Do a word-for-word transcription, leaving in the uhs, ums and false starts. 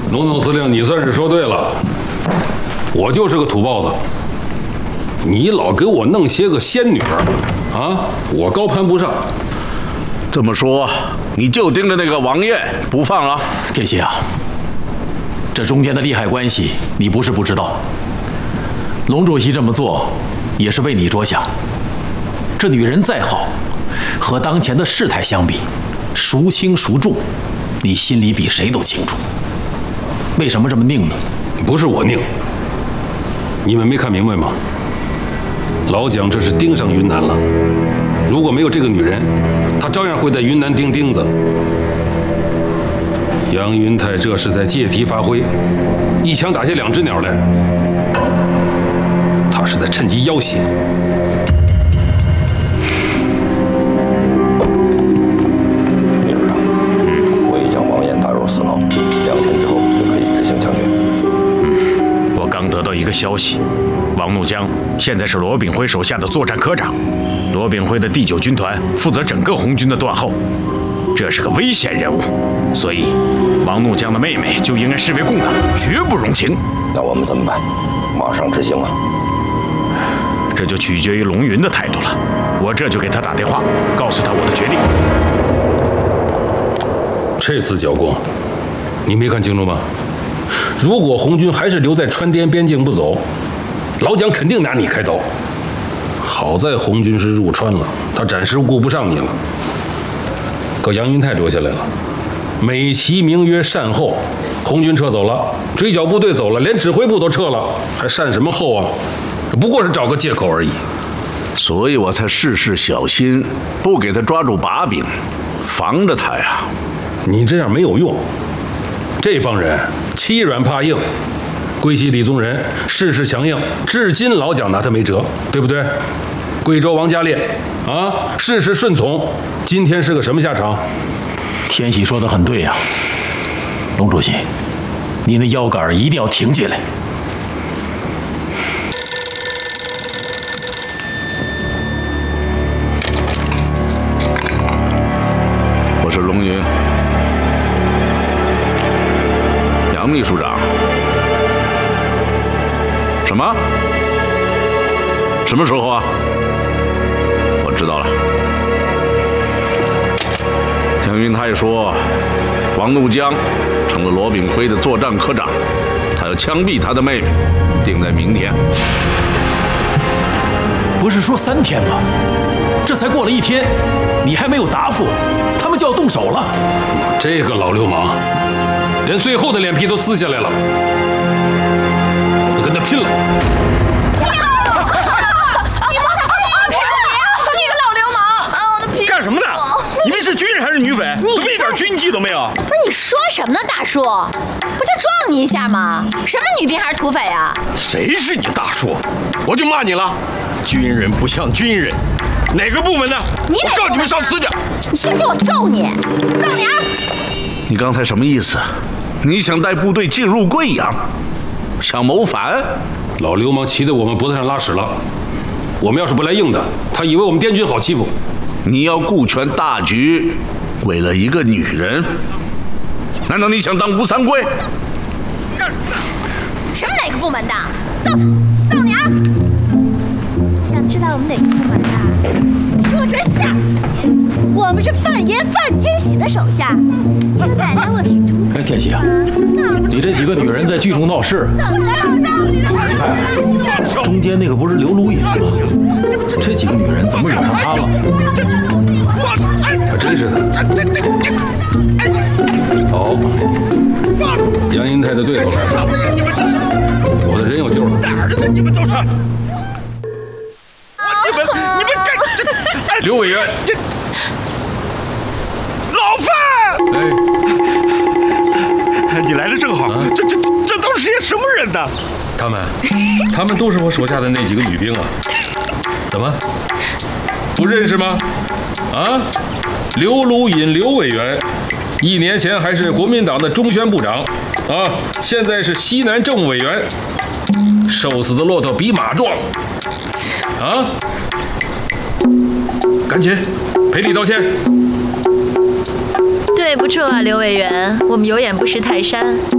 龙总司令，你算是说对了，我就是个土包子。你老给我弄些个仙女儿，啊，我高攀不上。 这么说，你就盯着那个王艳不放了？ 天喜啊，这中间的利害关系，你不是不知道。龙主席这么做，也是为你着想。这女人再好，和当前的事态相比，孰轻孰重，你心里比谁都清楚。为什么这么拧呢？ 不是我拧，你们没看明白吗？老蒋这是盯上云南了，如果没有这个女人，他照样会在云南钉钉子。杨云泰这是在借题发挥，一枪打下两只鸟来，他是在趁机要挟。 秘书长，嗯，我已将王艳打入死牢，两天之后就可以执行枪决。 嗯，我刚得到一个消息。王怒江现在是罗炳辉手下的作战科长，罗炳辉的第九军团负责整个红军的断后，这是个危险人物，所以王怒江的妹妹就应该视为共党，绝不容情。 那我们怎么办？马上执行吗？ 这就取决于龙云的态度了。我这就给他打电话，告诉他我的决定。 这次剿共，你没看清楚吗？如果红军还是留在川滇边境不走，老蒋肯定拿你开刀。好在红军是入川了，他暂时顾不上你了。可杨云泰留下来了，美其名曰善后，红军撤走了，追剿部队走了，连指挥部都撤了，还善什么后啊？不过是找个借口而已。 所以我才事事小心，不给他抓住把柄，防着他呀。 你这样没有用，这帮人欺软怕硬。桂系李宗仁事事强硬，至今老蒋拿他没辙，对不对？贵州王家烈啊，事事顺从，今天是个什么下场？ 天喜说的很对呀、啊，龙主席，你那腰杆一定要挺起来。 我是龙云，杨秘书长。什么？什么时候啊？我知道了。杨云泰说，王怒江成了罗炳辉的作战科长，他要枪毙他的妹妹，定在明天。 不是说三天吗？这才过了一天，你还没有答复，他们就要动手了。 这个老流氓，连最后的脸皮都撕下来了。跟他拼了！ 你摸他皮！你个老流氓！啊，我的皮！ 干什么呢？你们是军人还是女匪？怎么一点军纪都没有？ 不是你说什么呢，大叔？不就撞你一下吗？什么女兵还是土匪啊？ 谁是你大叔？我就骂你了，军人不像军人。哪个部门的？ 你我告你们上司去！ 你信不信我揍你？揍你啊！ 你刚才什么意思？你想带部队进入贵阳？想谋反？ 老流氓骑在我们脖子上拉屎了。我们要是不来硬的，他以为我们滇军好欺负。 你要顾全大局，为了一个女人，难道你想当吴三桂？ 什么哪个部门的？揍他！揍你啊！想知道我们哪个部门的？说准下！我们是范爷范天喜的手下。你说奶奶我是朱。 哎，天喜啊，你这几个女人在剧中闹事，中间那个不是刘卢隐吗？这几个女人怎么惹上她了？ 还真是的。好，杨云泰的对手，我的人有救了。 哪儿的你们都是？你们你们干这？ 刘委员， 这老范， 哎， 你来的正好。啊、这这这都是些什么人呢？ 他们，他们都是我手下的那几个女兵啊。怎么，不认识吗？啊，刘卢隐刘委员，一年前还是国民党的中宣部长，啊，现在是西南政务委员。瘦死的骆驼比马壮，啊！赶紧赔礼道歉。 对不住啊，刘委员，我们有眼不识泰山。